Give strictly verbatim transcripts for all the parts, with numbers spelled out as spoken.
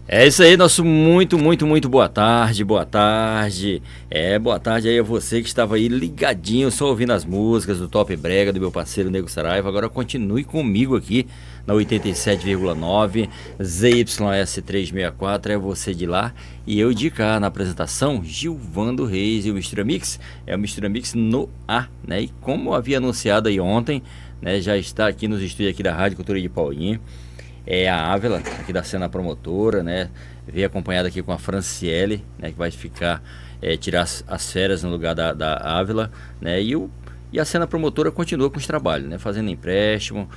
É isso aí, nosso muito, muito, muito boa tarde, boa tarde. É, boa tarde aí a você que estava aí ligadinho, só ouvindo as músicas do Top Brega, do meu parceiro Nego Saraiva. Agora continue comigo aqui na oitenta e sete vírgula nove, Z Y S trezentos e sessenta e quatro, é você de lá e eu de cá. Na apresentação, Gilvando Reis e o Mistura Mix. É o Mistura Mix no ar, né? E como havia anunciado aí ontem, né, já está aqui nos estúdios aqui da Rádio Cultura de Paulinho. É a Ávila, aqui da Cena Promotora, né? Veio acompanhada aqui com a Franciele, né? Que vai ficar, é, tirar as, as férias no lugar da, da Ávila, né? E, o, e a Cena Promotora continua com os trabalhos, né? Fazendo empréstimo,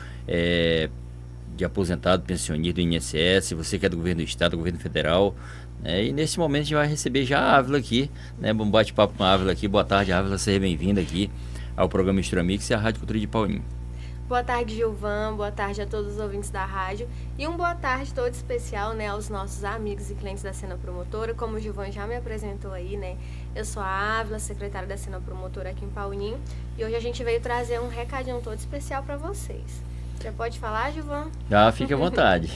é, de aposentado, pensionista do I N S S, você que é do governo do estado, do governo federal, né? E nesse momento a gente vai receber já a Ávila aqui, né? Um bate-papo com a Ávila aqui. Boa tarde, Ávila, seja bem-vinda aqui ao programa Mistura Mix e à Rádio Cultura de Paulinho. Boa tarde, Gilvan, boa tarde a todos os ouvintes da rádio e um boa tarde todo especial, né, aos nossos amigos e clientes da Cena Promotora. Como o Gilvan já me apresentou aí, né, eu sou a Ávila, secretária da Cena Promotora aqui em Paulinho, e hoje a gente veio trazer um recadinho todo especial para vocês. Já pode falar, Gilvan? Já, fique à vontade.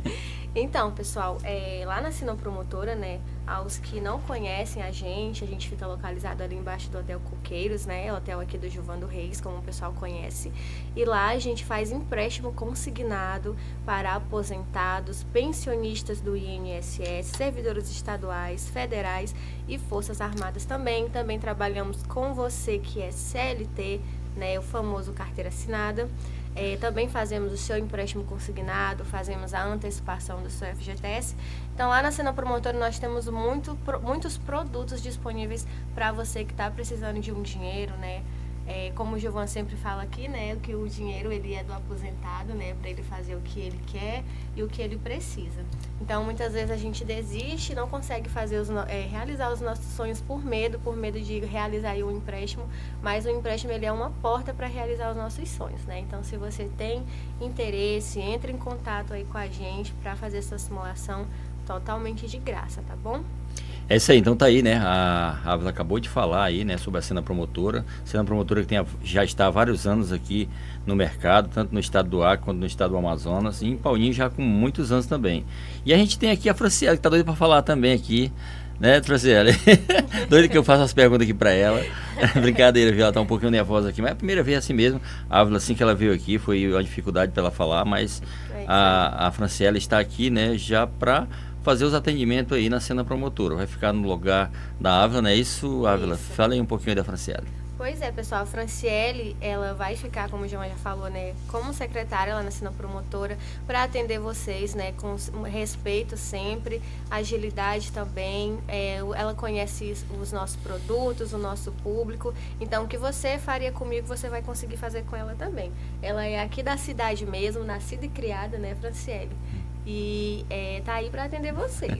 Então, pessoal, é, lá na Cena Promotora, né, aos que não conhecem a gente, a gente fica localizado ali embaixo do Hotel Coqueiros, né, hotel aqui do Gilvando Reis, como o pessoal conhece. E lá a gente faz empréstimo consignado para aposentados, pensionistas do I N S S, servidores estaduais, federais e Forças Armadas também. Também trabalhamos com você que é C L T, né, o famoso carteira assinada. É, também fazemos o seu empréstimo consignado, fazemos a antecipação do seu F G T S. Então, lá na Cena Promotora nós temos muito, muitos produtos disponíveis para você que está precisando de um dinheiro, né? É, como o Gilvan sempre fala aqui, né, que o dinheiro ele é do aposentado, né, para ele fazer o que ele quer e o que ele precisa. Então, muitas vezes a gente desiste, não consegue fazer os, é, realizar os nossos sonhos por medo, por medo de realizar aí um empréstimo, mas o empréstimo ele é uma porta para realizar os nossos sonhos, né? Então, se você tem interesse, entre em contato aí com a gente para fazer essa simulação totalmente de graça, tá bom? É isso aí, então tá aí, né? A Ávila acabou de falar aí, né, sobre a Cena Promotora. Cena Promotora que tem a, já está há vários anos aqui no mercado, tanto no estado do Acre quanto no estado do Amazonas, e em Paulinho já com muitos anos também. E a gente tem aqui a Franciele, que tá doida para falar também aqui, né, Franciele? Doida que eu faço as perguntas aqui para ela. Brincadeira, viu? Ela tá um pouquinho nervosa aqui, mas é a primeira vez assim mesmo. A Ávila, assim que ela veio aqui, foi uma dificuldade para ela falar, mas a, a Franciele está aqui, né, já para fazer os atendimentos aí na Cena Promotora. Vai ficar no lugar da Ávila, não é isso, Ávila? Isso. Fala aí um pouquinho da Franciele. Pois é, pessoal, a Franciele, ela vai ficar, como o João já falou, né, como secretária lá na Cena Promotora, para atender vocês, né, com respeito sempre, agilidade também. É, ela conhece os nossos produtos, o nosso público, então o que você faria comigo, você vai conseguir fazer com ela também. Ela é aqui da cidade mesmo, nascida e criada, né, Franciele? E é, tá aí para atender vocês.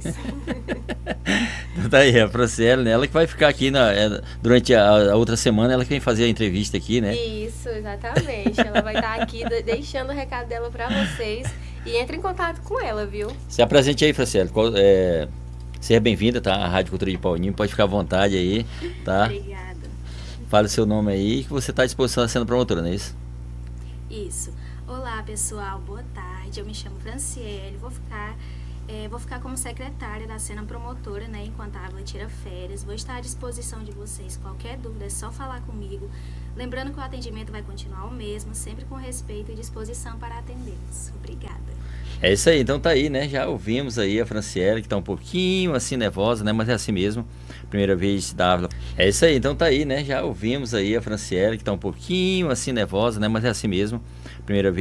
Tá aí, a Franciele, né? Ela que vai ficar aqui na, é, durante a, a outra semana, ela que vem fazer a entrevista aqui, né? Isso, exatamente. Ela vai estar aqui deixando o recado dela para vocês. E entre em contato com ela, viu? Se apresente aí, Franciele. Qual, é, seja bem-vinda, tá? A Rádio Cultura de Paulinho, pode ficar à vontade aí, tá? Obrigada. Fale o seu nome aí, que você está à disposição da Cena Promotora, não é isso? Isso. Olá, pessoal, boa tarde. Eu me chamo Franciele, vou ficar, é, vou ficar como secretária da Cena Promotora, né, enquanto a Ávila tira férias. Vou estar à disposição de vocês. Qualquer dúvida é só falar comigo. Lembrando que o atendimento vai continuar o mesmo, sempre com respeito e disposição para atendê-los. Obrigada. É isso aí, então tá aí, né? Já ouvimos aí a Franciele, que tá um pouquinho assim nervosa, né? Mas é assim mesmo. Primeira vez da Ávila. É isso aí, então tá aí, né? Já ouvimos aí a Franciele, que tá um pouquinho assim nervosa, né? Mas é assim mesmo. Primeira vez.